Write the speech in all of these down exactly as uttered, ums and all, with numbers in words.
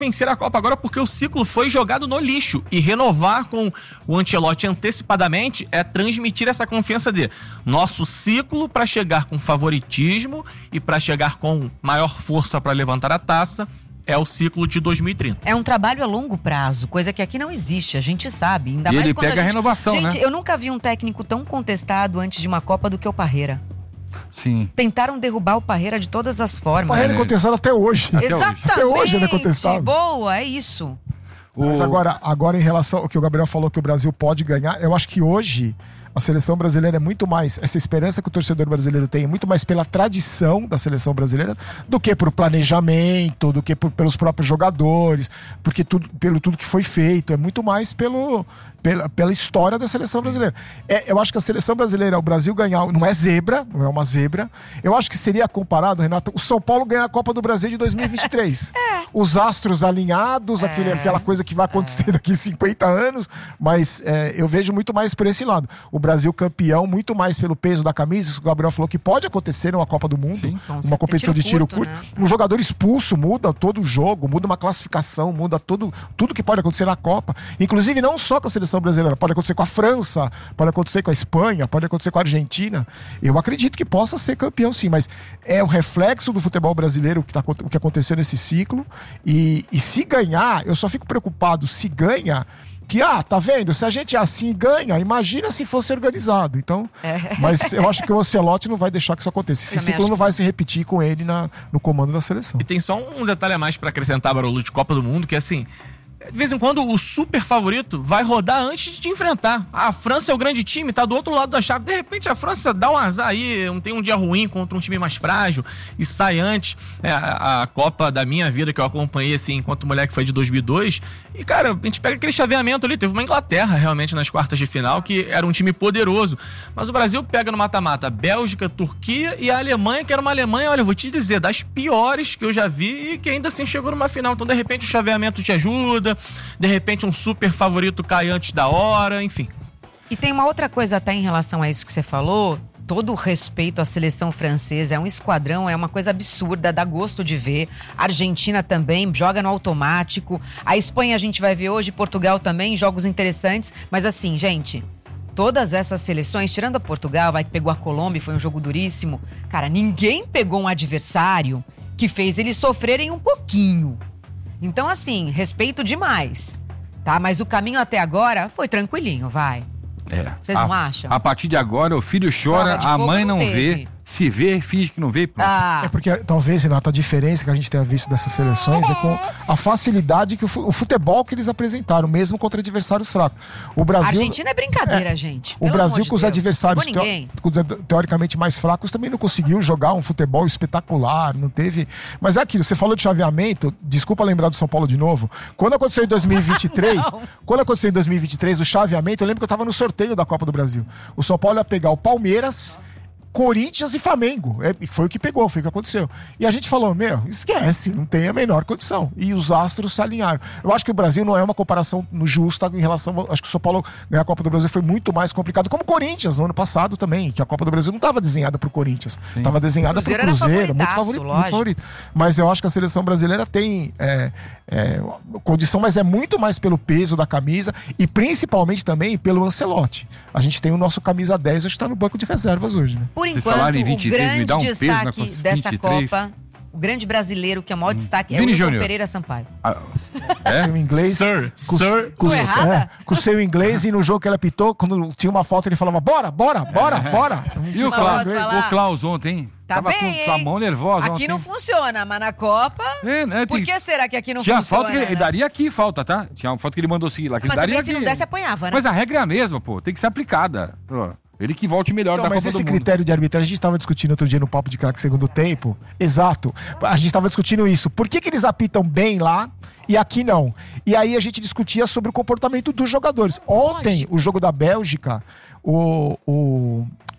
vencer a Copa agora porque o ciclo foi jogado no lixo. E renovar com o Ancelotti antecipadamente é transmitir essa confiança de nosso ciclo para chegar com favoritismo e para chegar com maior força para levantar a taça é o ciclo de dois mil e trinta. É um trabalho a longo prazo, coisa que aqui não existe, a gente sabe. Ainda e mais ele quando pega a, gente... a renovação, gente, né? eu nunca vi um técnico tão contestado antes de uma Copa do que o Parreira. Sim. Tentaram derrubar o Parreira de todas as formas. O Parreira é contestado até hoje. Exatamente. Até hoje ele é contestado. Boa, é isso. Mas agora, agora em relação ao que o Gabriel falou que o Brasil pode ganhar, eu acho que hoje a seleção brasileira é muito mais, essa esperança que o torcedor brasileiro tem, é muito mais pela tradição da seleção brasileira do que por planejamento, do que por, pelos próprios jogadores, porque tudo, pelo tudo que foi feito, é muito mais pelo, pela, pela história da seleção brasileira. É, eu acho que a seleção brasileira, o Brasil ganhar, não é zebra, não é uma zebra, eu acho que seria comparado, Renata, o São Paulo ganhar a Copa do Brasil de dois mil e vinte e três. É. Os astros alinhados, é. aquele, aquela coisa que vai acontecer é. daqui a cinquenta anos, mas é, eu vejo muito mais por esse lado. O Brasil campeão, muito mais pelo peso da camisa, o Gabriel falou que pode acontecer numa Copa do Mundo, Sim, uma competição tiro de tiro curto, curto. Né? Um jogador expulso muda todo o jogo, muda uma classificação, muda todo, tudo que pode acontecer na Copa, inclusive não só com a seleção brasileira, pode acontecer com a França, pode acontecer com a Espanha, pode acontecer com a Argentina. Eu acredito que possa ser campeão sim, mas é o reflexo do futebol brasileiro que tá, o que aconteceu nesse ciclo, e, e se ganhar, eu só fico preocupado se ganha que, ah, tá vendo? Se a gente é assim ganha, imagina se fosse organizado. Então, é. Mas eu acho que o Ancelotti não vai deixar que isso aconteça. Esse ciclo não vai se repetir com ele na, no comando da seleção. E tem só um detalhe a mais pra acrescentar, Barolo, de Copa do Mundo, que é assim, de vez em quando o super favorito vai rodar antes de te enfrentar. A França é o grande time, tá do outro lado da chave. De repente a França dá um azar aí, tem um dia ruim contra um time mais frágil e sai antes. É, a, a Copa da minha vida que eu acompanhei assim, enquanto moleque foi de dois mil e dois. E cara, a gente pega aquele chaveamento ali. Teve uma Inglaterra realmente nas quartas de final, que era um time poderoso. Mas o Brasil pega no mata-mata Bélgica, Turquia e a Alemanha, que era uma Alemanha, olha, eu vou te dizer, das piores que eu já vi e que ainda assim chegou numa final. Então de repente o chaveamento te ajuda. De repente um super favorito cai antes da hora, enfim. E tem uma outra coisa até em relação a isso que você falou. Todo o respeito à seleção francesa, é um esquadrão, é uma coisa absurda, dá gosto de ver. A Argentina também joga no automático. A Espanha a gente vai ver hoje, Portugal também, jogos interessantes. Mas assim, gente, todas essas seleções, tirando a Portugal, vai que pegou a Colômbia, foi um jogo duríssimo. Cara, ninguém pegou um adversário que fez eles sofrerem um pouquinho. Então, assim, respeito demais, tá? Mas o caminho até agora foi tranquilinho, vai. É. Vocês não acham? A partir de agora, o filho chora, a mãe não, não vê. Se vê, finge que não vê. Ah. É porque talvez, Renata, a diferença que a gente tenha visto dessas seleções é com a facilidade que o futebol que eles apresentaram, mesmo contra adversários fracos. O Brasil, a Argentina é brincadeira, é, gente. O Brasil, com os Deus. adversários teo, teoricamente mais fracos, também não conseguiu jogar um futebol espetacular, não teve. Mas é aquilo, você falou de chaveamento, desculpa lembrar do São Paulo de novo. Quando aconteceu em dois mil e vinte e três, quando aconteceu em dois mil e vinte e três o chaveamento, eu lembro que eu tava no sorteio da Copa do Brasil. O São Paulo ia pegar o Palmeiras, Corinthians e Flamengo, é, foi o que pegou, foi o que aconteceu. E a gente falou, meu, esquece, não tem a menor condição. E os astros se alinharam. Eu acho que o Brasil não é uma comparação justa em relação, acho que o São Paulo ganhar a Copa do Brasil foi muito mais complicado, como o Corinthians no ano passado também, que a Copa do Brasil não estava desenhada pro Corinthians, estava desenhada pro Cruzeiro, muito favorito, muito favorito. Mas eu acho que a seleção brasileira tem é, é, condição, mas é muito mais pelo peso da camisa e principalmente também pelo Ancelotti. A gente tem o nosso camisa dez, acho que tá no banco de reservas hoje, né? Por enquanto, o grande um destaque dessa Copa, o grande brasileiro que é o maior hum. destaque, Vini é o Wilton Pereira Sampaio. Ah, é? O inglês. Sir, com, sir. Com, é, com o seu inglês, e no jogo que ele apitou, quando tinha uma falta, ele falava, bora, bora, bora, é. bora. E o Klaus, o Klaus ontem, tá tava bem, com a mão nervosa aqui ontem. Não funciona, mas na Copa, é, né, tem... por que será que aqui não tinha funciona? Tinha falta que ele né? daria aqui falta, tá? Tinha uma foto que ele mandou seguir lá. Que mas ele daria também se aqui. não desse, apanhava, né? Mas a regra é a mesma, pô, tem que ser aplicada. Pô. Ele que volte melhor então, da Copa do Mundo. Mas Mundo. esse critério de arbitragem, a gente estava discutindo outro dia no Papo de Craque Segundo Tempo. Exato. A gente estava discutindo isso. Por que que eles apitam bem lá e aqui não? E aí a gente discutia sobre o comportamento dos jogadores. Ontem, o jogo da Bélgica, o... o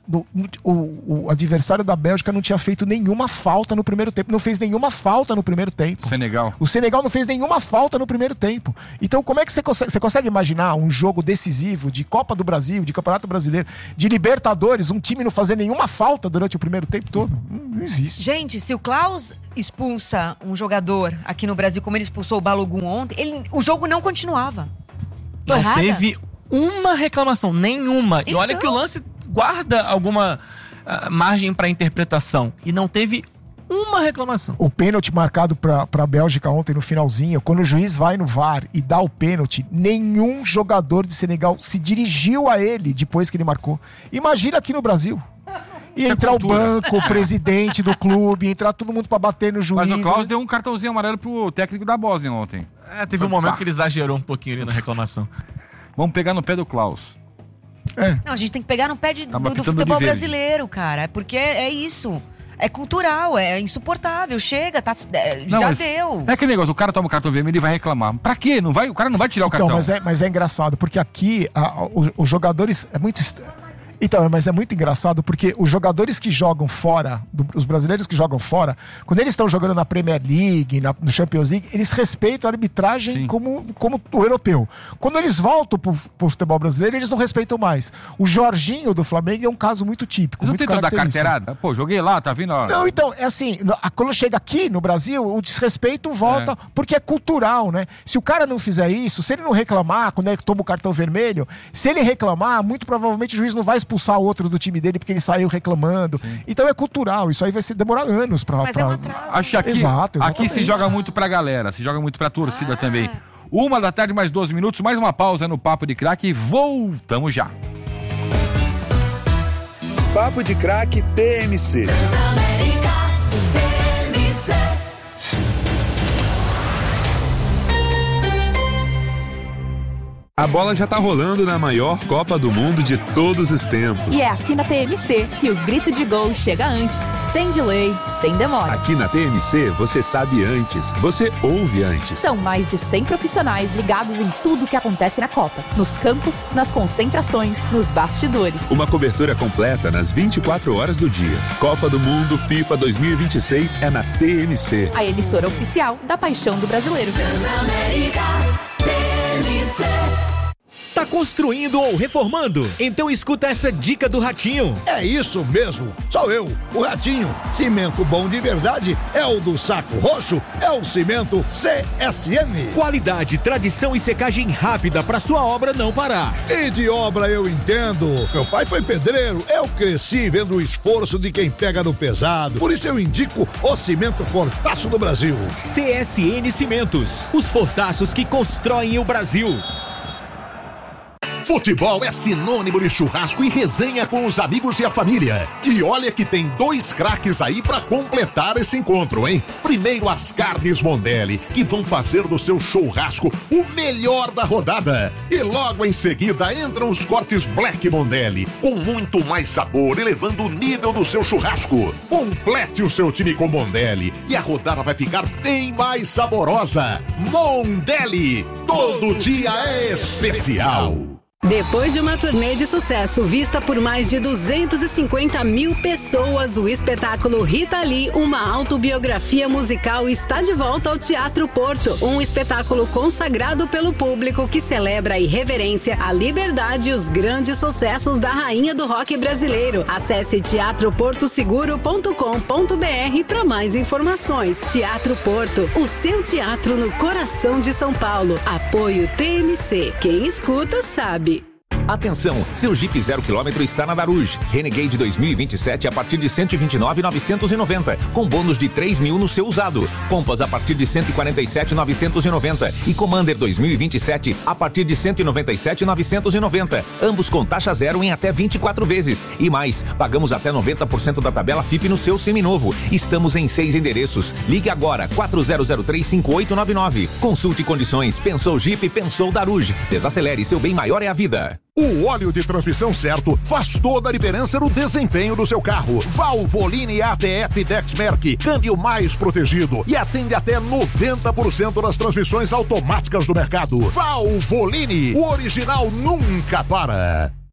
no, o, o adversário da Bélgica não tinha feito nenhuma falta no primeiro tempo. Não fez nenhuma falta no primeiro tempo. Senegal. O Senegal não fez nenhuma falta no primeiro tempo. Então, como é que você consegue, você consegue imaginar um jogo decisivo de Copa do Brasil, de Campeonato Brasileiro, de Libertadores, um time não fazer nenhuma falta durante o primeiro tempo todo? Não, não existe. Gente, se o Klaus expulsa um jogador aqui no Brasil, como ele expulsou o Balogun ontem, ele, o jogo não continuava. Tô não errada? teve uma reclamação, nenhuma. Então... E olha que o lance guarda alguma uh, margem para interpretação. E não teve uma reclamação. O pênalti marcado para a Bélgica ontem no finalzinho, quando o juiz vai no V A R e dá o pênalti, nenhum jogador de Senegal se dirigiu a ele depois que ele marcou. Imagina aqui no Brasil. E Essa entrar cultura. o banco, o presidente do clube, entrar todo mundo pra bater no juiz. Mas o Klaus deu um cartãozinho amarelo pro técnico da Bósnia ontem. É, teve um momento que ele exagerou um pouquinho ali na reclamação. Vamos pegar no pé do Klaus. É. Não, a gente tem que pegar no pé de, Tá do, do pitando futebol de verde. brasileiro, cara. Porque é, é isso. É cultural, é insuportável. Chega, tá, é, Não, já mas deu. É aquele negócio, o cara toma o cartão vermelho e vai reclamar. Pra quê? Não vai, o cara não vai tirar o Então, cartão. mas é, mas é engraçado, porque aqui a, a, os, os jogadores. É muito. est- Então, mas é muito engraçado porque os jogadores que jogam fora, do- os brasileiros que jogam fora, quando eles estão jogando na Premier League, na, no Champions League, eles respeitam a arbitragem Sim. como, como o europeu. Quando eles voltam pro, pro futebol brasileiro, eles não respeitam mais. O Jorginho do Flamengo é um caso muito típico. Eles não muito tentam dar característico. carteirada? Pô, joguei lá, tá vindo? Ó. Não, então, é assim, no- a- quando chega aqui no Brasil, o desrespeito volta, porque é cultural, né? Se o cara não fizer isso, se ele não reclamar, quando ele toma o cartão vermelho, se ele reclamar, muito provavelmente o juiz não vai expulsar o outro do time dele porque ele saiu reclamando. Então é cultural, isso aí vai ser, demorar anos pra... Mas pra... é um atraso. Acho que aqui, Exato, aqui se exatamente. joga muito pra galera, se joga muito pra torcida também. Uma da tarde, mais doze minutos, mais uma pausa no Papo de Craque e voltamos já. Papo de Craque T M C. A bola já tá rolando na maior Copa do Mundo de todos os tempos. E é aqui na T M C que o grito de gol chega antes, sem delay, sem demora. Aqui na T M C você sabe antes, você ouve antes. São mais de cem profissionais ligados em tudo que acontece na Copa. Nos campos, nas concentrações, nos bastidores. Uma cobertura completa nas vinte e quatro horas do dia. Copa do Mundo FIFA dois mil e vinte e seis é na T M C. A emissora oficial da paixão do brasileiro. Tá construindo ou reformando? Então escuta essa dica do Ratinho. É isso mesmo, sou eu, o Ratinho. Cimento bom de verdade é o do Saco Roxo, é o Cimento C S M. Qualidade, tradição e secagem rápida pra sua obra não parar. E de obra eu entendo. Meu pai foi pedreiro, eu cresci vendo o esforço de quem pega no pesado. Por isso eu indico o Cimento Fortaço do Brasil. C S N Cimentos, os fortaços que constroem o Brasil. Futebol é sinônimo de churrasco e resenha com os amigos e a família. E olha que tem dois craques aí pra completar esse encontro, hein? Primeiro as carnes Mondelli, que vão fazer do seu churrasco o melhor da rodada. E logo em seguida entram os cortes Black Mondelli, com muito mais sabor, elevando o nível do seu churrasco. Complete o seu time com Mondelli e a rodada vai ficar bem mais saborosa. Mondelli, todo dia é especial. Depois de uma turnê de sucesso vista por mais de duzentos e cinquenta mil pessoas, o espetáculo Rita Lee, uma autobiografia musical, está de volta ao Teatro Porto. Um espetáculo consagrado pelo público que celebra a irreverência, a liberdade e os grandes sucessos da rainha do rock brasileiro. Acesse teatro porto seguro ponto com ponto b r para mais informações. Teatro Porto, o seu teatro no coração de São Paulo. Apoio T M C. Quem escuta sabe. Atenção, seu Jeep zero quilômetro está na Daruge. Renegade dois mil e vinte e sete a partir de cento e vinte e nove mil novecentos e noventa, com bônus de três mil no seu usado. Compass a partir de cento e quarenta e sete mil novecentos e noventa e Commander dois mil e vinte e sete a partir de cento e noventa e sete mil novecentos e noventa. Ambos com taxa zero em até vinte e quatro vezes. E mais, pagamos até noventa por cento da tabela F I P no seu seminovo. Estamos em seis endereços. Ligue agora, quatro zero zero três cinco oito nove nove. Consulte condições. Pensou Jeep, pensou Daruge. Desacelere, seu bem maior é a vida. O óleo de transmissão certo faz toda a diferença no desempenho do seu carro. Valvoline A T F Dexmerc, câmbio mais protegido e atende até noventa por cento das transmissões automáticas do mercado. Valvoline, o original nunca para.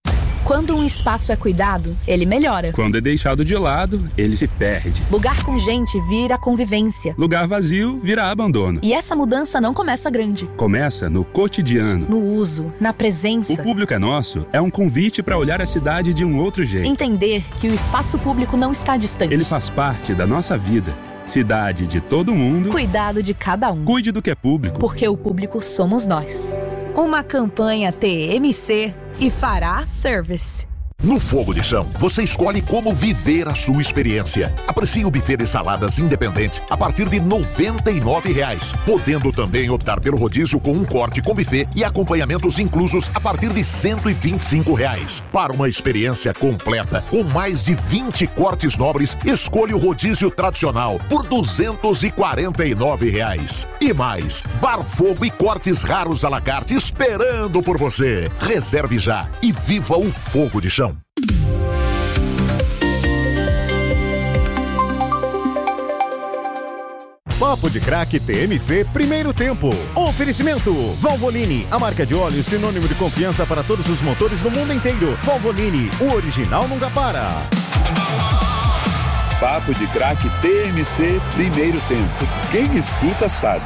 Quando um espaço é cuidado, ele melhora. Quando é deixado de lado, ele se perde. Lugar com gente vira convivência. Lugar vazio vira abandono. E essa mudança não começa grande. Começa no cotidiano. No uso, na presença. O Público é Nosso é um convite para olhar a cidade de um outro jeito. Entender que o espaço público não está distante. Ele faz parte da nossa vida. Cidade de todo mundo. Cuidado de cada um. Cuide do que é público. Porque o público somos nós. Uma campanha T M C e Fará Service. No Fogo de Chão, você escolhe como viver a sua experiência. Aprecie o buffet de saladas independente a partir de noventa e nove reais, podendo também optar pelo rodízio com um corte com buffet e acompanhamentos inclusos a partir de cento e vinte e cinco reais. Para uma experiência completa, com mais de vinte cortes nobres, escolha o rodízio tradicional por duzentos e quarenta e nove reais. E mais, bar fogo e cortes raros à la carte esperando por você. Reserve já e viva o Fogo de Chão. Papo de Craque T M C Primeiro Tempo. Oferecimento Valvoline, a marca de óleo sinônimo de confiança para todos os motores no mundo inteiro. Valvoline, o original nunca para. Papo de Craque T M C Primeiro Tempo. Quem escuta sabe.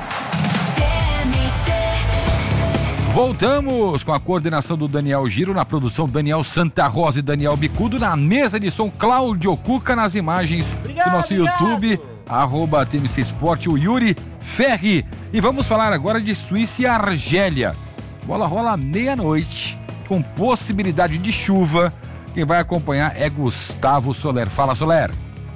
Voltamos com a coordenação do Daniel Giro, na produção Daniel Santa Rosa e Daniel Bicudo, na mesa de som Cláudio Cuca, nas imagens obrigado, do nosso obrigado. YouTube, arroba T M C Sport, o Yuri Ferri. E vamos falar agora de Suíça e Argélia. Bola rola meia-noite, com possibilidade de chuva. Quem vai acompanhar é Gustavo Soler. Fala, Soler.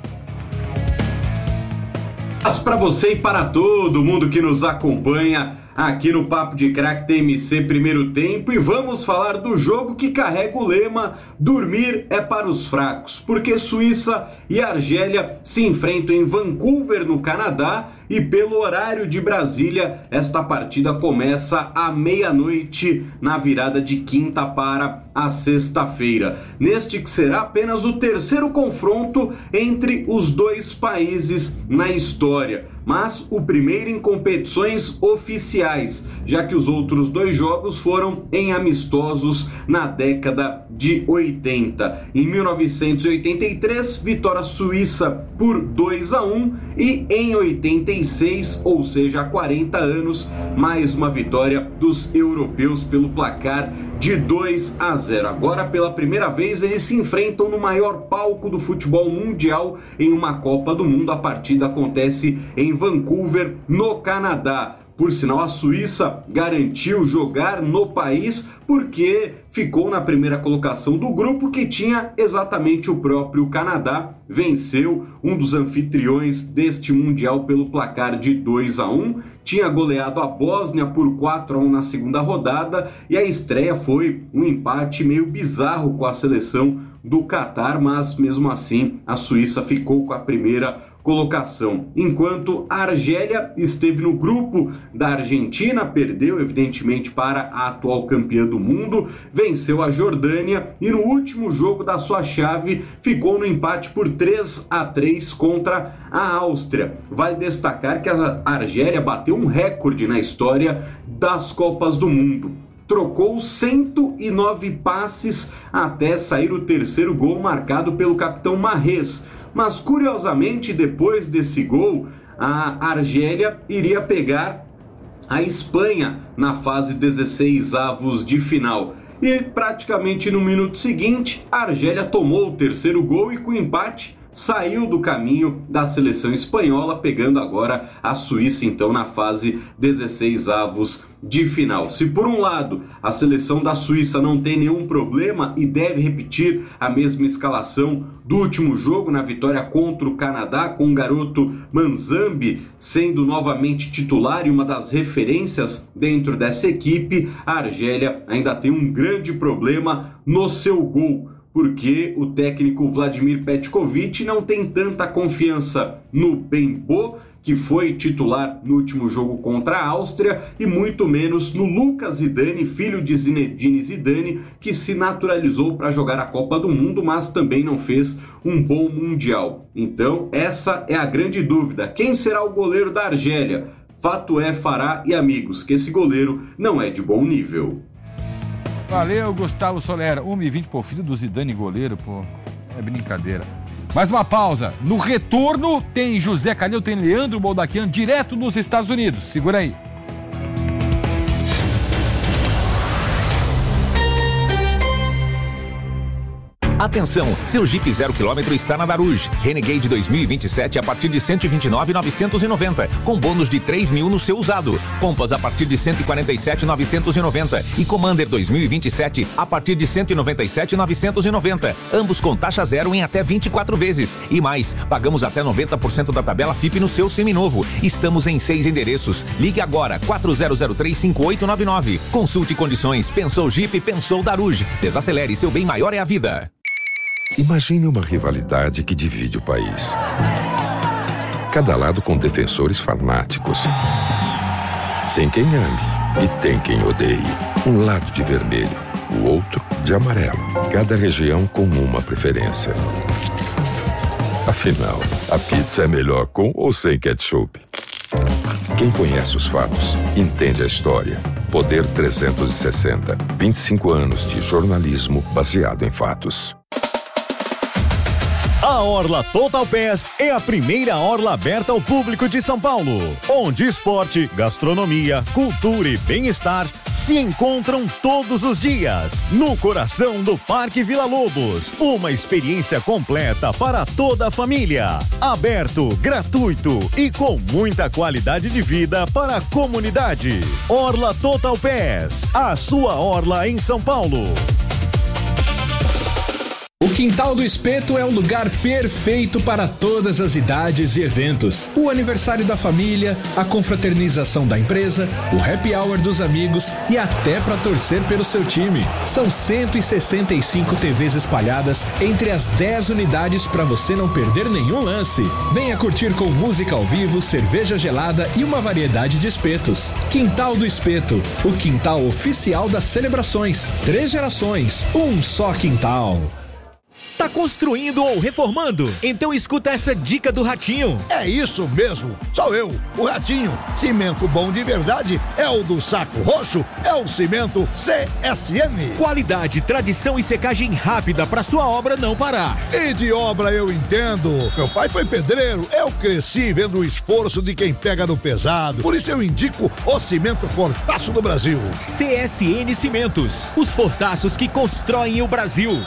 Para você e para todo mundo que nos acompanha aqui no Papo de Craque T M C Primeiro Tempo, e vamos falar do jogo que carrega o lema dormir é para os fracos, porque Suíça e Argélia se enfrentam em Vancouver, no Canadá, e pelo horário de Brasília, esta partida começa à meia-noite na virada de quinta para a sexta-feira. Neste que será apenas o terceiro confronto entre os dois países na história, mas o primeiro em competições oficiais, já que os outros dois jogos foram em amistosos na década de oitenta. Em mil novecentos e oitenta e três, vitória suíça por dois a um, e em oitenta e seis, ou seja, há quarenta anos, mais uma vitória dos europeus pelo placar de dois a zero. Agora, pela primeira vez, eles se enfrentam no maior palco do futebol mundial em uma Copa do Mundo. A partida acontece em Vancouver, no Canadá. Por sinal, a Suíça garantiu jogar no país porque ficou na primeira colocação do grupo, que tinha exatamente o próprio Canadá. Venceu um dos anfitriões deste Mundial pelo placar de dois a um. Tinha goleado a Bósnia por quatro a um na segunda rodada, e a estreia foi um empate meio bizarro com a seleção do Catar, mas mesmo assim a Suíça ficou com a primeira colocação. Enquanto a Argélia esteve no grupo da Argentina, perdeu evidentemente para a atual campeã do mundo, venceu a Jordânia e no último jogo da sua chave ficou no empate por três a três contra a Áustria. Vale destacar que a Argélia bateu um recorde na história das Copas do Mundo. Trocou cento e nove passes até sair o terceiro gol, marcado pelo capitão Mahrez. Mas, curiosamente, depois desse gol, a Argélia iria pegar a Espanha na fase dezesseis avos de final. E, praticamente no minuto seguinte, a Argélia tomou o terceiro gol e, com o empate, saiu do caminho da seleção espanhola, pegando agora a Suíça, então, na fase dezesseis avos de final. Se por um lado a seleção da Suíça não tem nenhum problema e deve repetir a mesma escalação do último jogo na vitória contra o Canadá, com o garoto Manzambi sendo novamente titular e uma das referências dentro dessa equipe, a Argélia ainda tem um grande problema no seu gol, porque o técnico Vladimir Petkovic não tem tanta confiança no Bembo, que foi titular no último jogo contra a Áustria, e muito menos no Lucas Zidane, filho de Zinedine Zidane, que se naturalizou para jogar a Copa do Mundo, mas também não fez um bom Mundial. Então, essa é a grande dúvida. Quem será o goleiro da Argélia? Fato é, Fará e amigos, que esse goleiro não é de bom nível. Valeu, Gustavo Solera. uma e vinte, pô, filho do Zidane goleiro, pô. É brincadeira. Mais uma pausa. No retorno tem José Calil, tem Leandro Boldaquian, direto nos Estados Unidos. Segura aí. Atenção, seu Jeep zero quilômetro está na Daruge. Renegade dois mil e vinte e sete a partir de cento e vinte e nove mil novecentos e noventa, com bônus de três mil no seu usado. Compass a partir de cento e quarenta e sete mil novecentos e noventa e Commander dois mil e vinte e sete a partir de cento e noventa e sete mil novecentos e noventa. Ambos com taxa zero em até vinte e quatro vezes. E mais, pagamos até noventa por cento da tabela F I P no seu seminovo. Estamos em seis endereços. Ligue agora, quatro zero zero três cinco oito nove nove. Consulte condições. Pensou Jeep, pensou Daruge. Desacelere, seu bem maior é a vida. Imagine uma rivalidade que divide o país. Cada lado com defensores fanáticos. Tem quem ame e tem quem odeie. Um lado de vermelho, o outro de amarelo. Cada região com uma preferência. Afinal, a pizza é melhor com ou sem ketchup? Quem conhece os fatos, entende a história. Poder trezentos e sessenta. vinte e cinco anos de jornalismo baseado em fatos. A Orla Total Pass é a primeira orla aberta ao público de São Paulo, onde esporte, gastronomia, cultura e bem-estar se encontram todos os dias, no coração do Parque Vila Lobos. Uma experiência completa para toda a família. Aberto, gratuito e com muita qualidade de vida para a comunidade. Orla Total Pass, a sua orla em São Paulo. O Quintal do Espeto é o lugar perfeito para todas as idades e eventos. O aniversário da família, a confraternização da empresa, o happy hour dos amigos e até para torcer pelo seu time. São cento e sessenta e cinco T Vs espalhadas entre as dez unidades para você não perder nenhum lance. Venha curtir com música ao vivo, cerveja gelada e uma variedade de espetos. Quintal do Espeto, o quintal oficial das celebrações. Três gerações, um só quintal. Tá construindo ou reformando? Então escuta essa dica do Ratinho. É isso mesmo, sou eu, o Ratinho. Cimento bom de verdade é o do Saco Roxo, é o Cimento C S M. Qualidade, tradição e secagem rápida para sua obra não parar. E de obra eu entendo. Meu pai foi pedreiro, eu cresci vendo o esforço de quem pega no pesado. Por isso eu indico o Cimento Fortaço do Brasil. C S N Cimentos, os fortaços que constroem o Brasil.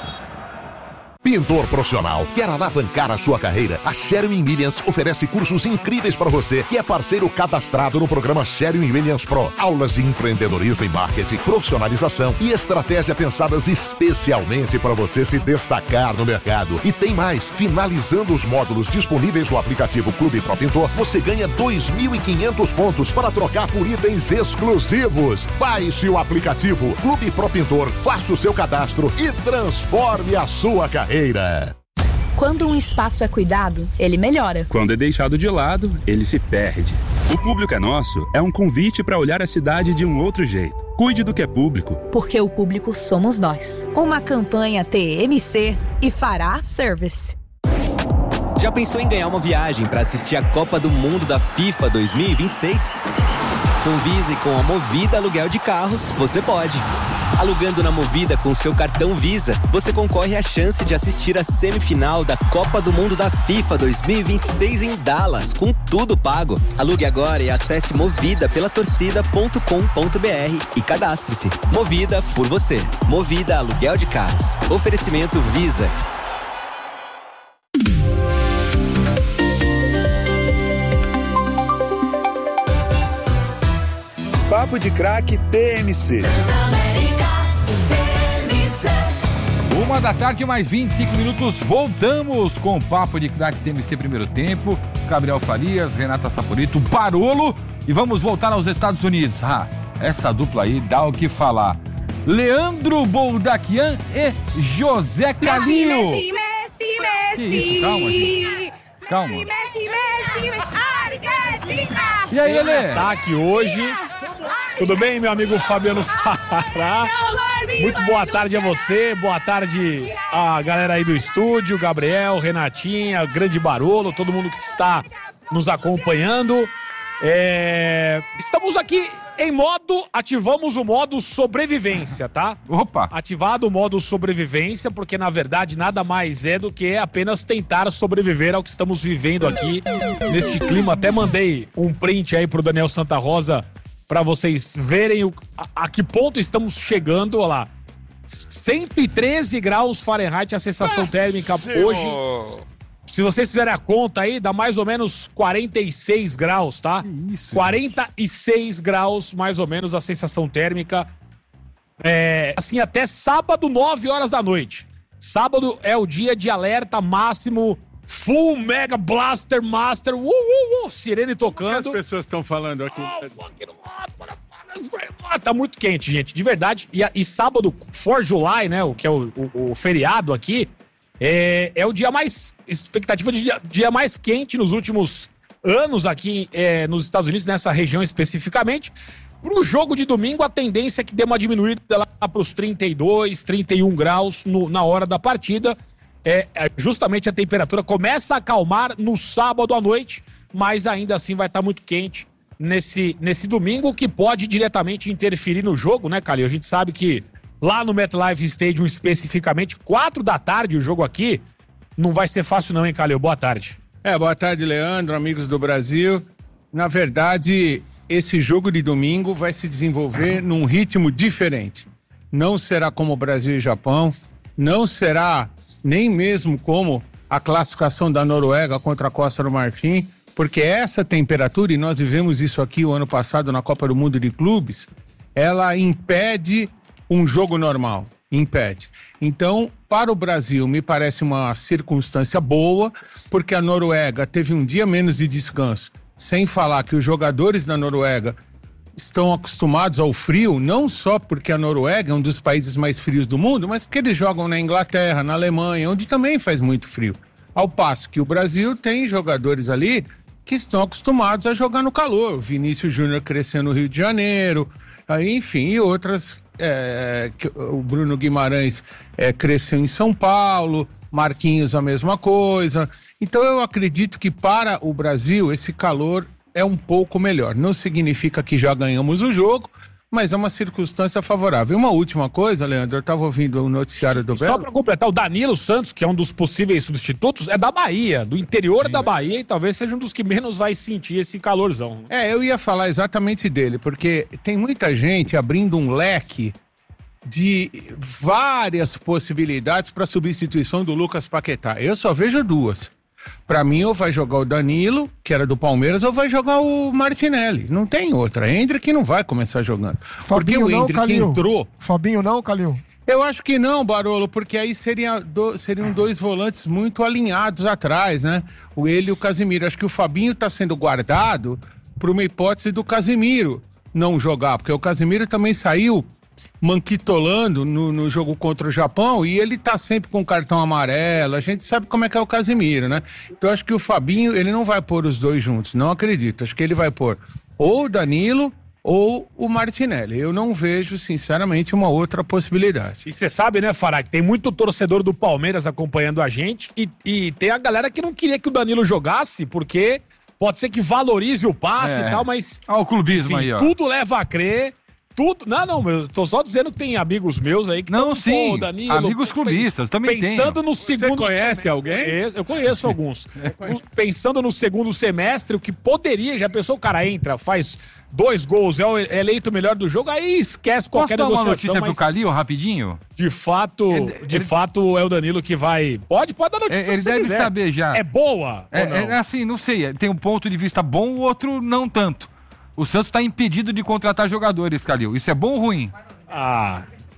Pintor profissional, quer alavancar a sua carreira? A Sherwin Williams oferece cursos incríveis para você, que é parceiro cadastrado no programa Sherwin Williams Pro. Aulas de empreendedorismo e marketing, profissionalização e estratégia pensadas especialmente para você se destacar no mercado. E tem mais, finalizando os módulos disponíveis no aplicativo Clube Pro Pintor, você ganha dois mil e quinhentos pontos para trocar por itens exclusivos. Baixe o aplicativo Clube Pro Pintor, faça o seu cadastro e transforme a sua carreira. Quando um espaço é cuidado, ele melhora. Quando é deixado de lado, ele se perde. O Público é Nosso é um convite para olhar a cidade de um outro jeito. Cuide do que é público. Porque o público somos nós. Uma campanha T M C e Fará Service. Já pensou em ganhar uma viagem para assistir a Copa do Mundo da FIFA dois mil e vinte e seis? Com Visa e com a Movida Aluguel de Carros, você pode. Alugando na Movida com seu cartão Visa, você concorre à chance de assistir a semifinal da Copa do Mundo da FIFA dois mil e vinte e seis em Dallas, com tudo pago. Alugue agora e acesse movida pela torcida ponto com ponto br e cadastre-se. Movida por você. Movida Aluguel de Carros. Oferecimento Visa. Papo de Craque T M C. Uma da tarde, mais vinte e cinco minutos. Voltamos com o Papo de Craque T M C primeiro tempo. Gabriel Farias, Renata Saporito, Barolo. E vamos voltar aos Estados Unidos. Ah, essa dupla aí dá o que falar. Leandro Boldaquian e José Calil. Messi, Messi, Messi. Que isso? Calma, gente. Calma. Messi, Messi, Messi, Argentina. E aí, Lelê? Ataque hoje. Tudo bem, meu amigo Fabiano Fará? Muito boa tarde a você, boa tarde a galera aí do estúdio, Gabriel, Renatinha, grande Barolo, todo mundo que está nos acompanhando. É... Estamos aqui Em modo, ativamos o modo sobrevivência, tá? Opa! Ativado o modo sobrevivência, porque na verdade nada mais é do que apenas tentar sobreviver ao que estamos vivendo aqui neste clima. Até mandei um print aí pro Daniel Santa Rosa pra vocês verem o, a, a que ponto estamos chegando, olha lá. cento e treze graus Fahrenheit a sensação térmica hoje. Se vocês fizerem a conta aí, dá mais ou menos quarenta e seis graus, tá? Que isso, quarenta e seis gente. Graus, mais ou menos, a sensação térmica. É, assim, até sábado, nove horas da noite. Sábado é o dia de alerta máximo, full mega blaster master, uh, uh, uh, sirene tocando. O que as pessoas estão falando aqui? Ah, tá muito quente, gente, de verdade. E, e sábado, fourth of July, né, o que é o, o, o feriado aqui, É, é o dia mais... expectativa de dia, dia mais quente nos últimos anos aqui é, nos Estados Unidos, nessa região especificamente. Pro jogo de domingo, a tendência é que dê uma diminuída lá pros trinta e dois, trinta e um graus no, na hora da partida. É, é, justamente a temperatura começa a acalmar no sábado à noite, mas ainda assim vai estar muito quente nesse, nesse domingo, o que pode diretamente interferir no jogo, né, Calil? A gente sabe que lá no MetLife Stadium, especificamente, quatro da tarde, o jogo aqui, não vai ser fácil não, hein, Calil? Boa tarde. É, boa tarde, Leandro, amigos do Brasil. Na verdade, esse jogo de domingo vai se desenvolver num ritmo diferente. Não será como Brasil e Japão, não será nem mesmo como a classificação da Noruega contra a Costa do Marfim, porque essa temperatura, e nós vivemos isso aqui o ano passado na Copa do Mundo de Clubes, ela impede um jogo normal, impede. Então, para o Brasil, me parece uma circunstância boa, porque a Noruega teve um dia menos de descanso, sem falar que os jogadores da Noruega estão acostumados ao frio, não só porque a Noruega é um dos países mais frios do mundo, mas porque eles jogam na Inglaterra, na Alemanha, onde também faz muito frio. Ao passo que o Brasil tem jogadores ali que estão acostumados a jogar no calor. O Vinícius Júnior cresceu no Rio de Janeiro, aí, enfim, e outras... É, que o Bruno Guimarães é, cresceu em São Paulo, Marquinhos a mesma coisa. Então eu acredito que para o Brasil esse calor é um pouco melhor. Não significa que já ganhamos o jogo, mas é uma circunstância favorável. E uma última coisa, Leandro, eu estava ouvindo o noticiário do Belo. Só para completar, o Danilo Santos, que é um dos possíveis substitutos, é da Bahia, do interior Sim, da Bahia, e talvez seja um dos que menos vai sentir esse calorzão. É, eu ia falar exatamente dele, porque tem muita gente abrindo um leque de várias possibilidades para substituição do Lucas Paquetá. Eu só vejo duas. Pra mim, ou vai jogar o Danilo, que era do Palmeiras, ou vai jogar o Martinelli. Não tem outra. Hendrick não vai começar jogando. Fabinho porque o não, Hendrick Calil. entrou... Fabinho não, Calil? Eu acho que não, Barolo, porque aí seria do, seriam dois volantes muito alinhados atrás, né? O ele e o Casimiro. Acho que o Fabinho tá sendo guardado por uma hipótese do Casimiro não jogar, porque o Casimiro também saiu manquitolando no, no jogo contra o Japão e ele tá sempre com cartão amarelo, a gente sabe como é que é o Casimiro, né? Então acho que o Fabinho, ele não vai pôr os dois juntos, não acredito, acho que ele vai pôr ou o Danilo ou o Martinelli. Eu não vejo, sinceramente, uma outra possibilidade. E você sabe, né, Fará, que tem muito torcedor do Palmeiras acompanhando a gente e, e tem a galera que não queria que o Danilo jogasse, porque pode ser que valorize o passe É. e tal, mas... Olha o clubismo enfim, aí, ó. tudo leva a crer... Tudo. Não, não, eu tô só dizendo que tem amigos meus aí que Não, tão, sim, pô, Danilo, amigos clubistas, também pensando tenho. no Você segundo. conhece alguém? Eu conheço alguns. Pensando no segundo semestre, o que poderia, já pensou, o cara entra, faz dois gols, é o eleito melhor do jogo, aí esquece qualquer Posso dar uma negociação. notícia mas pro Calil, rapidinho? De fato, Ele- de ele- fato é o Danilo que vai... Pode, pode dar notícia É, ele se você deve quiser. saber já. É boa É, ou não? é assim, não sei, tem um ponto de vista bom, o outro não tanto. O Santos está impedido de contratar jogadores, Calil. Isso é bom ou ruim? Ah...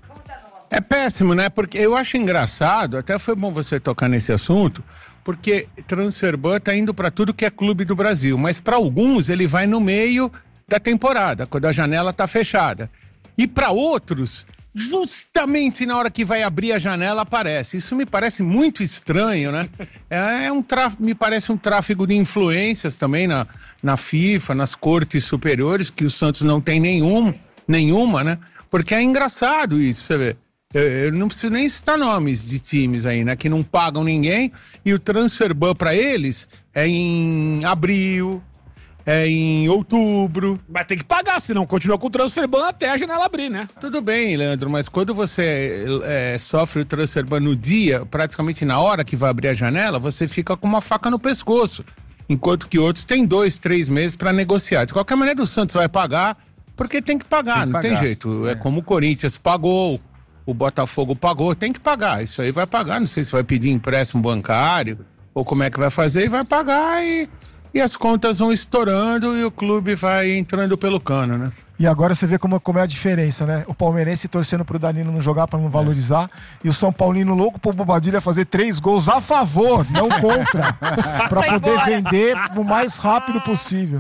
É péssimo, né? Porque eu acho engraçado, até foi bom você tocar nesse assunto, porque Transferban tá indo para tudo que é clube do Brasil, mas para alguns ele vai no meio da temporada, quando a janela tá fechada. E para outros, justamente na hora que vai abrir a janela aparece. Isso me parece muito estranho, né? É um tráfico, me parece um tráfego de influências também na, na FIFA, nas cortes superiores, que o Santos não tem nenhum, nenhuma, né? Porque é engraçado isso, você vê. Eu, eu não preciso nem citar nomes de times aí, né? Que não pagam ninguém e o Transferban para eles é em abril, é em outubro. Mas tem que pagar, senão continua com o transfer ban até a janela abrir, né? Tudo bem, Leandro, mas quando você é, sofre o transfer ban no dia, praticamente na hora que vai abrir a janela, você fica com uma faca no pescoço. Enquanto que outros têm dois, três meses para negociar. De qualquer maneira, o Santos vai pagar, porque tem que pagar, tem que não pagar. Tem jeito. É. é como o Corinthians pagou, o Botafogo pagou, tem que pagar. Isso aí vai pagar, não sei se vai pedir empréstimo bancário ou como é que vai fazer, e vai pagar e... E as contas vão estourando e o clube vai entrando pelo cano, né? E agora você vê como, como é a diferença, né? O palmeirense torcendo pro Danilo não jogar pra não valorizar, é. E o São Paulino louco pro Bobadilha fazer três gols a favor, não contra, pra poder vender o mais rápido possível.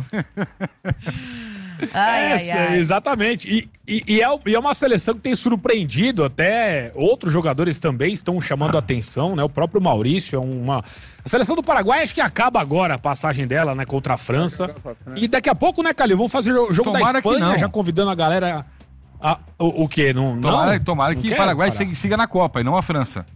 Ai, é, ai, ai. Exatamente. E, e, e, é, e é uma seleção que tem surpreendido, até outros jogadores também estão chamando a atenção, né? O próprio Maurício é uma... A seleção do Paraguai acho que acaba agora a passagem dela, né? Contra a França. E daqui a pouco, né, Calil? Vamos fazer o jogo tomara da Espanha, já convidando a galera... A, o, o quê? Não, tomara não, tomara não que o Paraguai siga, siga na Copa e não a França.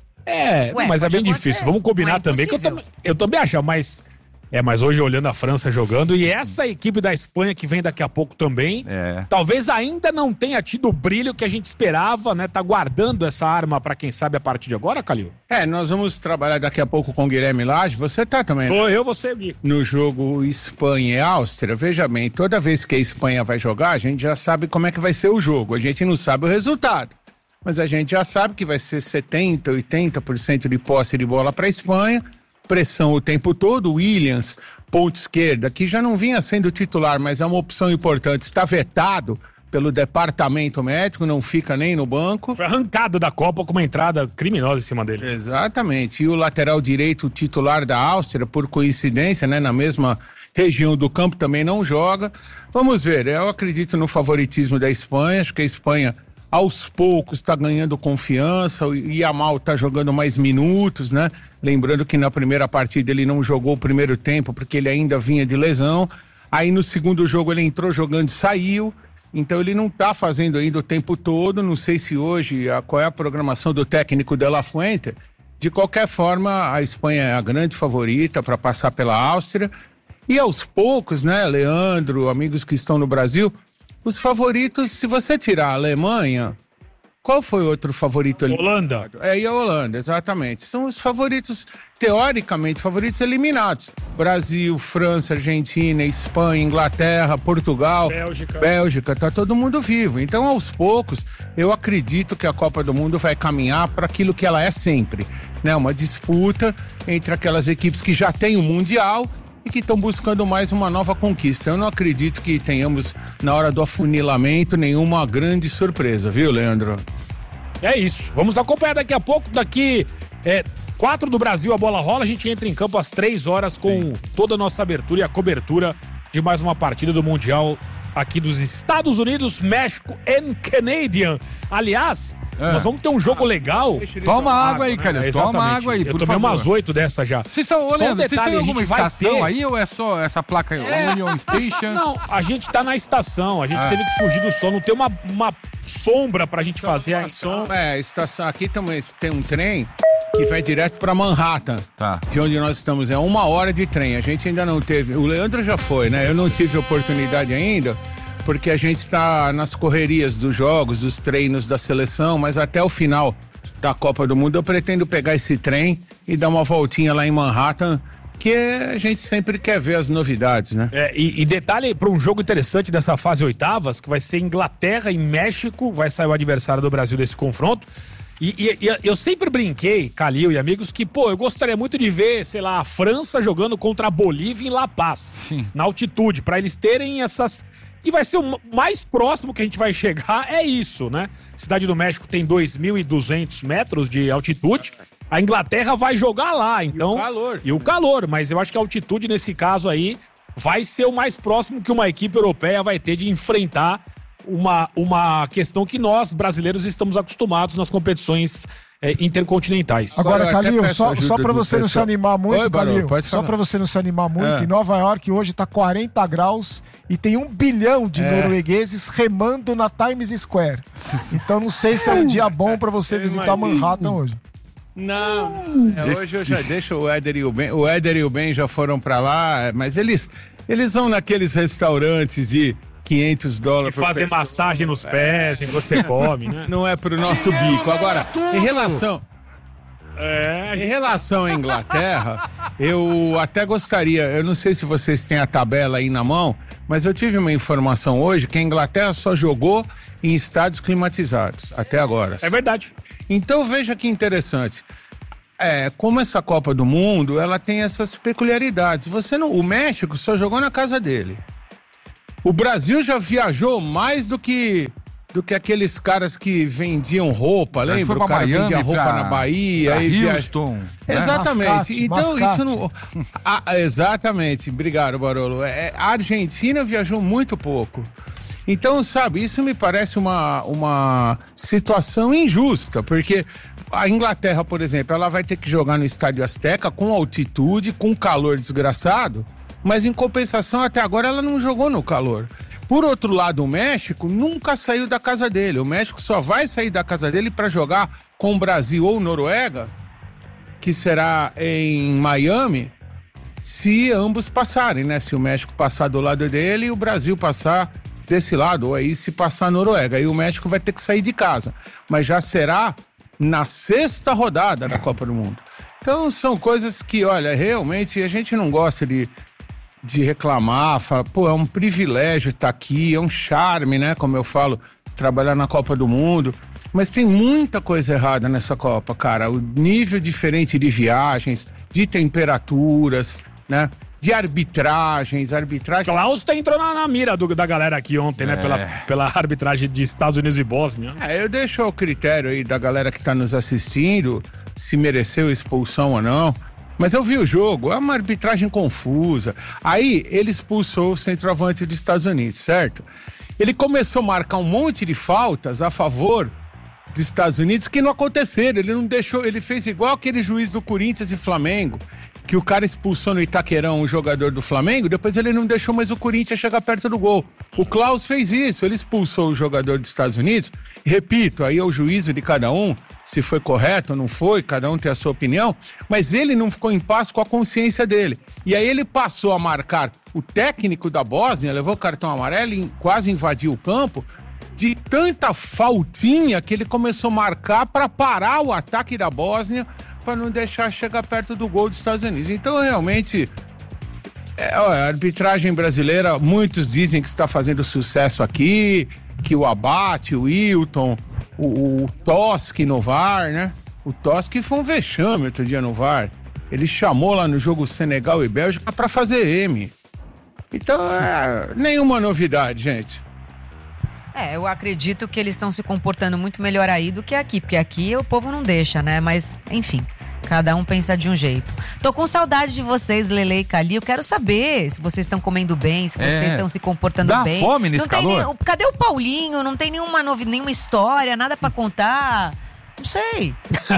É, Ué, mas é bem difícil. Vamos combinar é também, que eu também, eu também acho, mas... É, mas hoje olhando a França jogando, e essa equipe da Espanha que vem daqui a pouco também, é. talvez ainda não tenha tido o brilho que a gente esperava, né? Tá guardando essa arma pra quem sabe a partir de agora, Calil? É, nós vamos trabalhar daqui a pouco com o Guilherme Lage, você tá também. Tô, eu, você, Gui. No jogo Espanha e Áustria, veja bem, toda vez que a Espanha vai jogar, a gente já sabe como é que vai ser o jogo, a gente não sabe o resultado. Mas a gente já sabe que vai ser setenta, oitenta por cento de posse de bola pra Espanha, pressão o tempo todo. Williams, ponta esquerda, que já não vinha sendo titular, mas é uma opção importante, está vetado pelo departamento médico, não fica nem no banco. Foi arrancado da Copa com uma entrada criminosa em cima dele. Exatamente, e o lateral direito titular da Áustria, por coincidência, né, na mesma região do campo, também não joga. Vamos ver, eu acredito no favoritismo da Espanha, acho que a Espanha aos poucos está ganhando confiança, o Yamal está jogando mais minutos, né? Lembrando que na primeira partida ele não jogou o primeiro tempo porque ele ainda vinha de lesão. Aí no segundo jogo ele entrou jogando e saiu. Então ele não está fazendo ainda o tempo todo. Não sei se hoje, a, qual é a programação do técnico De La Fuente. De qualquer forma, a Espanha é a grande favorita para passar pela Áustria. E aos poucos, né, Leandro, amigos que estão no Brasil... Os favoritos, se você tirar a Alemanha, qual foi o outro favorito ali? Holanda. É, e a Holanda, exatamente. São os favoritos, teoricamente, favoritos eliminados. Brasil, França, Argentina, Espanha, Inglaterra, Portugal, Bélgica. Bélgica, tá todo mundo vivo. Então, aos poucos, eu acredito que a Copa do Mundo vai caminhar para aquilo que ela é sempre, né? Uma disputa entre aquelas equipes que já têm o Mundial e que estão buscando mais uma nova conquista. Eu não acredito que tenhamos, na hora do afunilamento, nenhuma grande surpresa, viu, Leandro? É isso. Vamos acompanhar daqui a pouco, daqui é, quatro do Brasil, a bola rola, a gente entra em campo às três horas com Sim. toda a nossa abertura e a cobertura de mais uma partida do Mundial aqui dos Estados Unidos, México e Canadian. Aliás, é. nós vamos ter um jogo legal. Toma água aí, cara. Né? Toma água aí, por Eu tomei favor. umas oito dessas já. Vocês estão olhando, um vocês têm alguma estação ter... aí ou é só essa placa aí? É. Union Station? Não, a gente tá na estação, a gente é. teve que fugir do sol, não tem uma, uma sombra pra gente então, fazer a som. É, a estação aqui também tem um trem que vai direto pra Manhattan, tá. de onde nós estamos. É uma hora de trem, a gente ainda não teve. O Leandro já foi, né? Eu não tive oportunidade ainda, porque a gente está nas correrias dos jogos, dos treinos da seleção, mas até o final da Copa do Mundo eu pretendo pegar esse trem e dar uma voltinha lá em Manhattan, que a gente sempre quer ver as novidades, né? É, e, e detalhe para um jogo interessante dessa fase oitavas, que vai ser Inglaterra e México, vai sair o adversário do Brasil desse confronto. E, e, e eu sempre brinquei, Calil e amigos, que, pô, eu gostaria muito de ver, sei lá, a França jogando contra a Bolívia em La Paz, Sim. na altitude, para eles terem essas... E vai ser o mais próximo que a gente vai chegar, é isso, né? Cidade do México tem dois mil e duzentos metros de altitude, a Inglaterra vai jogar lá, então... E o calor. E o calor, mas eu acho que a altitude nesse caso aí vai ser o mais próximo que uma equipe europeia vai ter de enfrentar uma, uma questão que nós, brasileiros, estamos acostumados nas competições é, intercontinentais. Agora, Calil, só, só pra você não se animar muito, Oi, Calil, só pra você não se animar muito, é. em Nova York hoje tá quarenta graus e tem um bilhão de é. noruegueses remando na Times Square. Então não sei se é um dia bom pra você visitar Manhattan hoje. Não, é, hoje eu já deixo o Éder e o Ben. O Éder e o Ben já foram pra lá, mas eles... Eles vão naqueles restaurantes de quinhentos dólares. E fazer massagem nos pés enquanto você come, né? Não é pro nosso bico. Agora, em relação... É. Em relação à Inglaterra, eu até gostaria, eu não sei se vocês têm a tabela aí na mão, mas eu tive uma informação hoje que a Inglaterra só jogou em estádios climatizados, até agora. É verdade. Então veja que interessante. É, como essa Copa do Mundo, ela tem essas peculiaridades. Você não, o México só jogou na casa dele. O Brasil já viajou mais do que do que aqueles caras que vendiam roupa, lembra? Foi pra o cara Miami, vendia roupa pra, na Bahia. pra e Houston. Via... né? Exatamente. Mascate, então mascate. isso não... ah, exatamente. Obrigado, Barolo. É, a Argentina viajou muito pouco. Então, sabe, isso me parece uma, uma situação injusta, porque a Inglaterra, por exemplo, ela vai ter que jogar no Estádio Azteca com altitude, com calor desgraçado, mas em compensação até agora ela não jogou no calor. Por outro lado, o México nunca saiu da casa dele. O México só vai sair da casa dele para jogar com o Brasil ou Noruega, que será em Miami, se ambos passarem, né? Se o México passar do lado dele e o Brasil passar desse lado, ou aí se passar a Noruega. Aí o México vai ter que sair de casa. Mas já será na sexta rodada da Copa do Mundo. Então são coisas que, olha, realmente a gente não gosta de... de reclamar, fala, pô, é um privilégio estar aqui, é um charme, né, como eu falo, trabalhar na Copa do Mundo, mas tem muita coisa errada nessa Copa, cara, o nível diferente de viagens, de temperaturas, né, de arbitragens, arbitragem... Klaus tá entrou na, na mira do, da galera aqui ontem, É. né, pela, pela arbitragem de Estados Unidos e Bósnia. É, eu deixo ao critério aí da galera que tá nos assistindo, se mereceu expulsão ou não. Mas eu vi o jogo, é uma arbitragem confusa. Aí ele expulsou o centroavante dos Estados Unidos, certo? Ele começou a marcar um monte de faltas a favor dos Estados Unidos que não aconteceram. Ele não deixou, ele fez igual aquele juiz do Corinthians e Flamengo, que o cara expulsou no Itaquerão o jogador do Flamengo, depois ele não deixou mais o Corinthians chegar perto do gol. O Klaus fez isso, ele expulsou o jogador dos Estados Unidos. E, repito, aí é o juízo de cada um, se foi correto ou não foi, cada um tem a sua opinião, mas ele não ficou em paz com a consciência dele. E aí ele passou a marcar o técnico da Bósnia, levou o cartão amarelo e quase invadiu o campo, de tanta faltinha que ele começou a marcar para parar o ataque da Bósnia, para não deixar chegar perto do gol dos Estados Unidos. Então, realmente, é, ó, a arbitragem brasileira, muitos dizem que está fazendo sucesso aqui, que o Abate, o Wilton, o, o Toschi no V A R, né? O Toschi foi um vexame outro dia no V A R. Ele chamou lá no jogo Senegal e Bélgica para fazer M. Então, é, nenhuma novidade, gente. É, eu acredito que eles estão se comportando muito melhor aí do que aqui, porque aqui o povo não deixa, né? Mas, enfim, cada um pensa de um jeito. Tô com saudade de vocês, Lele e Calil. Quero saber se vocês estão comendo bem, se vocês É. estão se comportando Dá bem. fome nesse não tem calor? nem- cadê o Paulinho? Não tem nenhuma novidade, nenhuma história, nada pra contar. Não sei.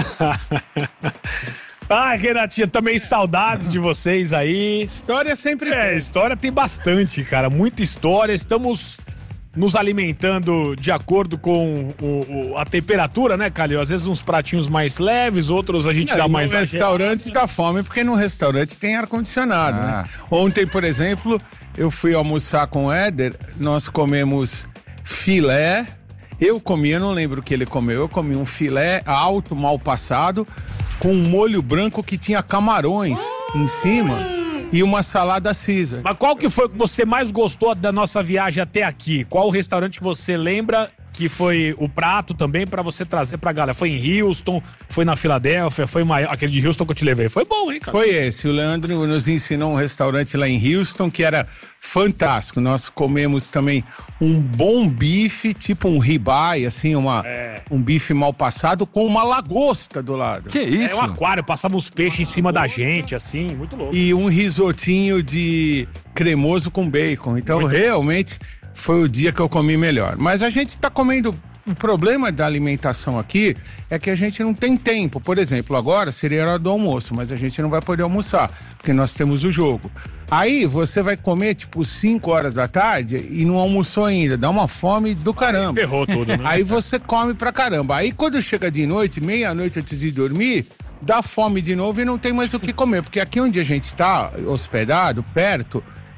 Ai, Renatinha, também saudades de vocês aí. História sempre É, tem. história tem bastante, cara. Muita história. Estamos nos alimentando de acordo com o, o- a temperatura, né, Calil? Às vezes uns pratinhos mais leves, outros a gente Não, dá e no mais... restaurante dá fome porque no restaurante tem ar-condicionado, né? Ontem, por exemplo, eu fui almoçar com o Éder, nós comemos filé, eu comi, eu não lembro o que ele comeu, eu comi um filé alto, mal passado, com um molho branco que tinha camarões em cima e uma salada Caesar. Mas qual que foi que você mais gostou da nossa viagem até aqui? Qual o restaurante que você lembra que foi o prato também pra você trazer pra galera? Foi em Houston, foi na Filadélfia, foi em Miami, aquele de Houston que eu te levei. Foi bom, hein, cara? Foi esse, o Leandro nos ensinou um restaurante lá em Houston que era fantástico. Nós comemos também um bom bife, tipo um ribeye, assim, uma, um bife mal passado com uma lagosta do lado. É um aquário, passava uns peixes em cima da gente, assim, muito louco. E um risotinho de cremoso com bacon. Então, realmente, foi o dia que eu comi melhor. Mas a gente tá comendo... O problema da alimentação aqui é que a gente não tem tempo. Por exemplo, agora seria a hora do almoço, mas a gente não vai poder almoçar, porque nós temos o jogo. Aí você vai comer, tipo, cinco horas da tarde e não almoçou ainda. Dá uma fome do caramba. Aí ferrou tudo, né? Aí você come pra caramba. Aí quando chega de noite, meia-noite antes de dormir, dá fome de novo e não tem mais o que comer. Porque aqui onde a gente está hospedado, perto,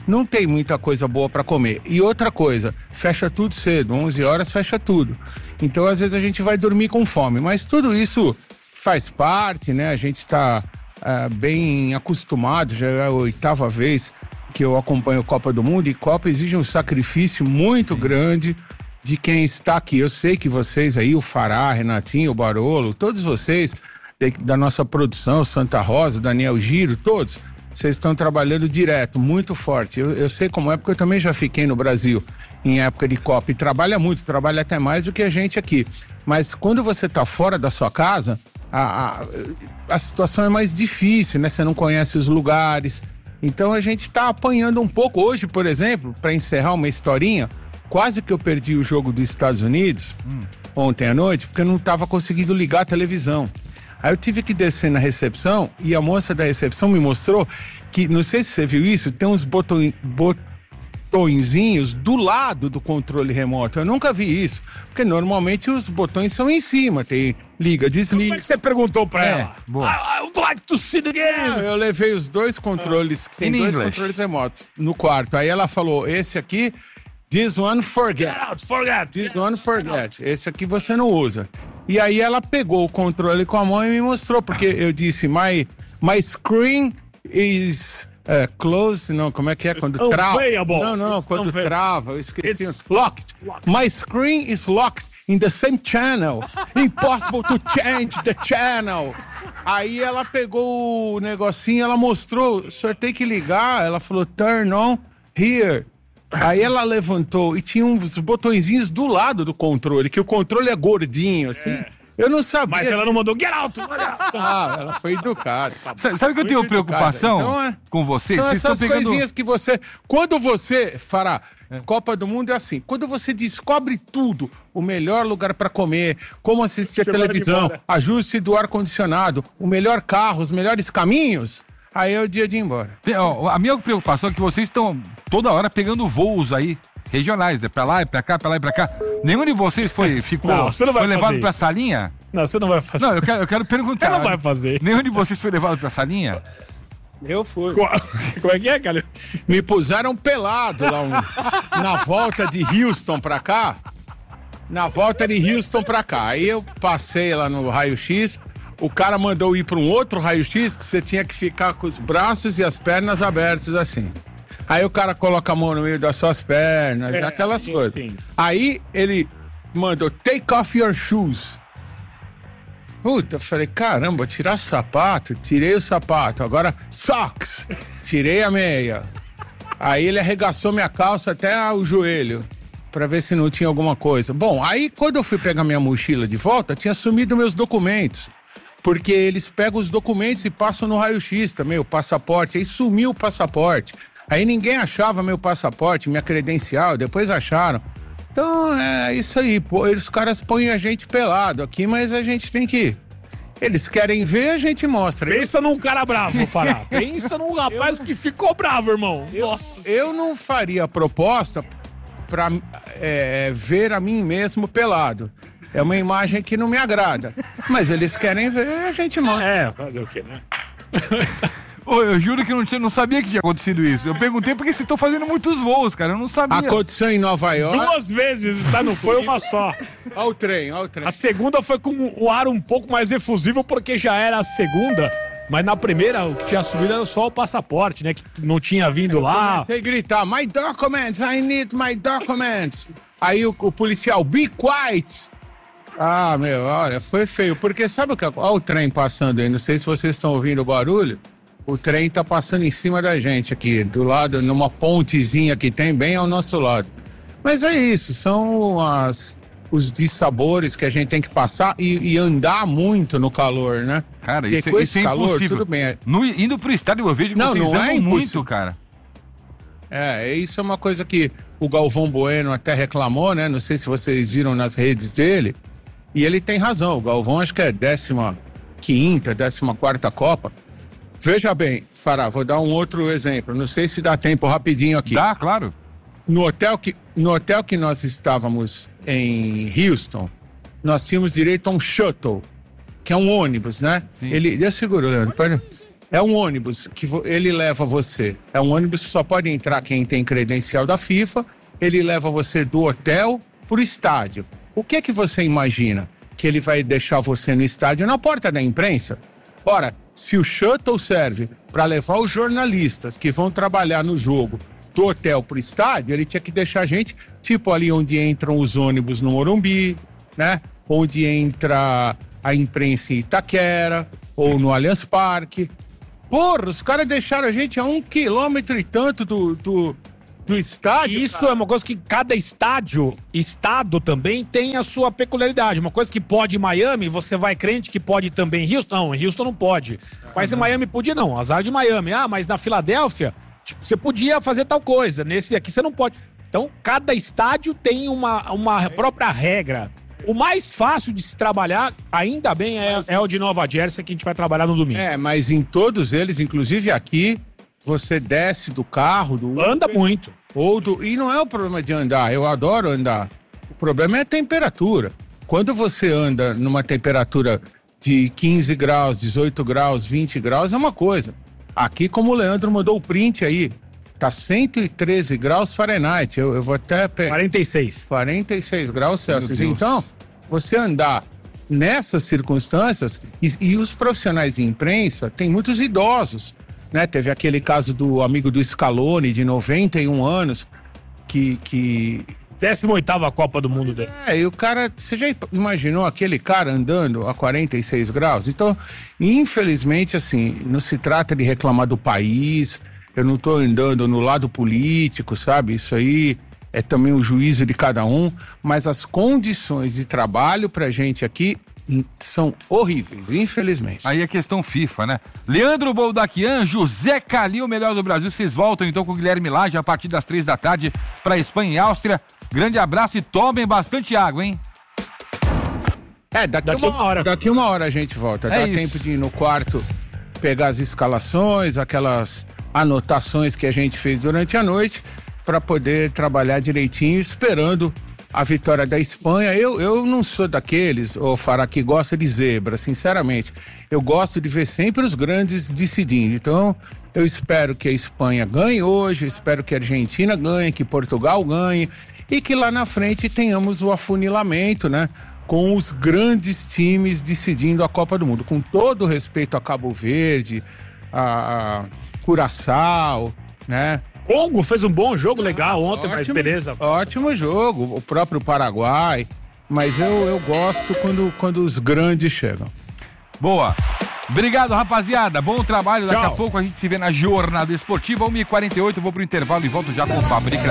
não tem muita coisa boa para comer. E outra coisa, fecha tudo cedo, onze horas fecha tudo. Então, às vezes, a gente vai dormir com fome. Mas tudo isso faz parte, né? A gente está uh, bem acostumado, já é a oitava vez que eu acompanho a Copa do Mundo, e Copa exige um sacrifício muito Sim. grande de quem está aqui. Eu sei que vocês aí, o Fará, Renatinho, o Barolo, todos vocês da nossa produção, Santa Rosa, Daniel Giro, todos, vocês estão trabalhando direto, muito forte. Eu, eu sei como é, porque eu também já fiquei no Brasil em época de Copa e trabalha muito, trabalha até mais do que a gente aqui. Mas quando você está fora da sua casa, a, a, a situação é mais difícil, né? Você não conhece os lugares. Então a gente está apanhando um pouco. Hoje, por exemplo, para encerrar uma historinha, quase que eu perdi o jogo dos Estados Unidos hum. ontem à noite, porque eu não estava conseguindo ligar a televisão. Aí eu tive que descer na recepção e a moça da recepção me mostrou que, não sei se você viu isso, tem uns botões, botõezinhos do lado do controle remoto. Eu nunca vi isso, porque normalmente os botões são em cima, tem liga, desliga. Como é que você perguntou pra é, ela? Boa. I, I would like to see the game. Não, eu levei os dois controles, que tem In dois English. controles remotos no quarto. Aí ela falou, esse aqui... This one forget. Get out, forget. This one forget. Esse aqui você não usa. E aí ela pegou o controle com a mão e me mostrou, porque eu disse, my, my screen is uh, closed. Não, como é que é? Quando trava. Não, não, It's quando unfair. trava. Eu esqueci. Locked. My screen is locked in the same channel. Impossible to change the channel. Aí ela pegou o negocinho, ela mostrou, o senhor tem que ligar. Ela falou, turn on here. Aí ela levantou e tinha uns botõezinhos do lado do controle, que o controle é gordinho, assim. É. Eu não sabia. Mas ela não mandou get out! Ah, ela foi educada. Sabe, sabe que eu tenho preocupação então, é, com você? São Vocês essas estão pegando... coisinhas que você... Quando você, Fará, é. Copa do Mundo é assim, quando você descobre tudo, o melhor lugar para comer, como assistir a televisão, ajuste do ar-condicionado, o melhor carro, os melhores caminhos... Aí é o dia de ir embora. A minha preocupação é que vocês estão toda hora pegando voos aí, regionais, né? Pra lá e pra cá, pra lá e pra cá. Nenhum de vocês foi, ficou, não, você não vai foi levado isso. pra salinha? Não, você não vai fazer. Não, eu quero, eu quero perguntar. Você não vai fazer. Nenhum de vocês foi levado pra salinha? Eu fui. Como é que é, cara? Me puseram pelado lá um, na volta de Houston pra cá. Na volta de Houston pra cá. Aí eu passei lá no raio-x. O cara mandou ir para um outro raio-x que você tinha que ficar com os braços e as pernas abertos assim. Aí o cara coloca a mão no meio das suas pernas, é, aquelas sim, coisas. Sim. Aí ele mandou, take off your shoes. Puta, eu falei, caramba, tirar o sapato, tirei o sapato, agora socks, tirei a meia. Aí ele arregaçou minha calça até o joelho, pra ver se não tinha alguma coisa. Bom, aí quando eu fui pegar minha mochila de volta, tinha sumido meus documentos. Porque eles pegam os documentos e passam no raio-x também, o passaporte. Aí sumiu o passaporte. Aí ninguém achava meu passaporte, minha credencial, depois acharam. Então é isso aí, pô. Os caras põem a gente pelado aqui, mas a gente tem que ir. Eles querem ver, a gente mostra. Pensa num cara bravo, Fará. Pensa num rapaz eu... que ficou bravo, irmão. Eu, Nossa. Eu não faria proposta pra é, ver a mim mesmo pelado. É uma imagem que não me agrada. Mas eles querem ver, a gente mostra. É, fazer o quê, né? Ô, eu juro que eu não, tinha, não sabia que tinha acontecido isso. Eu perguntei porque vocês estão fazendo muitos voos, cara. Eu não sabia. Aconteceu em Nova York. Duas vezes, tá? Não foi uma só. Olha o trem, olha o trem. A segunda foi com o ar um pouco mais efusivo, porque já era a segunda. Mas na primeira, o que tinha subido era só o passaporte, né? Que não tinha vindo lá. Comecei a gritar, my documents, I need my documents. Aí o, o policial, be quiet. Ah, meu, olha, foi feio, porque sabe o que... Olha o trem passando aí, não sei se vocês estão ouvindo o barulho, o trem tá passando em cima da gente aqui, do lado, numa pontezinha que tem bem ao nosso lado. Mas é isso, são as, os dissabores que a gente tem que passar e, e andar muito no calor, né? Cara, porque isso, com isso esse é calor, impossível. tudo bem. No, indo pro estádio, eu vejo que não, vocês não andam é muito, cara. É, isso é uma coisa que o Galvão Bueno até reclamou, né? Não sei se vocês viram nas redes dele. E ele tem razão, o Galvão acho que é décima quinta, décima quarta Copa. Veja bem, Fará, vou dar um outro exemplo, não sei se dá tempo rapidinho aqui. Dá, claro. No hotel que, no hotel que nós estávamos em Houston, nós tínhamos direito a um shuttle, que é um ônibus, né? Sim. Ele, eu seguro, Leandro, pode... É um ônibus que vo- ele leva você. É um ônibus que só pode entrar quem tem credencial da FIFA. Ele leva você do hotel pro estádio. O que é que você imagina? Que ele vai deixar você no estádio na porta da imprensa? Ora, se o shuttle serve para levar os jornalistas que vão trabalhar no jogo do hotel pro estádio, ele tinha que deixar a gente, tipo ali onde entram os ônibus no Morumbi, né? Onde entra a imprensa em Itaquera, ou no Allianz Parque. Porra, os caras deixaram a gente a um quilômetro e tanto do, do, do estádio. Isso cara. é uma coisa que cada estádio, estado também tem a sua peculiaridade. Uma coisa que pode em Miami, você vai crente que pode também em Houston. Não, em Houston não pode. Mas em Miami podia não, azar de Miami. Ah, mas na Filadélfia, tipo, você podia fazer tal coisa. Nesse aqui você não pode. Então, cada estádio tem uma, uma própria regra. O mais fácil de se trabalhar, ainda bem, é, é o de Nova Jersey, que a gente vai trabalhar no domingo. É, mas em todos eles, inclusive aqui, você desce do carro, do anda muito. Ou do, e não é o problema de andar, eu adoro andar. O problema é a temperatura. Quando você anda numa temperatura de quinze graus, dezoito graus, vinte graus, é uma coisa. Aqui, como o Leandro mandou o print aí, tá cento e treze graus Fahrenheit. Eu, eu vou até pegar. quarenta e seis. quarenta e seis graus Celsius. Então, você andar nessas circunstâncias, e, e os profissionais de imprensa, tem muitos idosos, né? Teve aquele caso do amigo do Scaloni, de noventa e um anos, que... que... décima oitava Copa do Mundo dele. É, e o cara, você já imaginou aquele cara andando a quarenta e seis graus? Então, infelizmente, assim, não se trata de reclamar do país, eu não tô andando no lado político, sabe? Isso aí é também o juízo de cada um, mas as condições de trabalho pra gente aqui são horríveis, infelizmente. Aí é questão FIFA, né? Leandro Boldaquian, José Calil, o melhor do Brasil. Vocês voltam então com o Guilherme Lage a partir das três da tarde pra Espanha e Áustria. Grande abraço e tomem bastante água, hein? É, daqui, Daqui uma, uma hora. Daqui uma hora a gente volta. É Dá isso. tempo de ir no quarto pegar as escalações, aquelas anotações que a gente fez durante a noite para poder trabalhar direitinho, esperando a vitória da Espanha. Eu, eu não sou daqueles, ô Fará, que gosta de zebra, sinceramente. Eu gosto de ver sempre os grandes decidindo. Então, eu espero que a Espanha ganhe hoje, eu espero que a Argentina ganhe, que Portugal ganhe e que lá na frente tenhamos o afunilamento, né? Com os grandes times decidindo a Copa do Mundo. Com todo o respeito a Cabo Verde, a Curaçao, né? Congo fez um bom jogo, legal ontem, ótimo, mas beleza. Ótimo jogo, o próprio Paraguai. Mas eu, eu gosto quando, quando os grandes chegam. Boa. Obrigado, rapaziada. Bom trabalho. Daqui Tchau. a pouco a gente se vê na Jornada Esportiva. uma e quarenta e oito, eu vou pro intervalo e volto já com o Papo de Craque.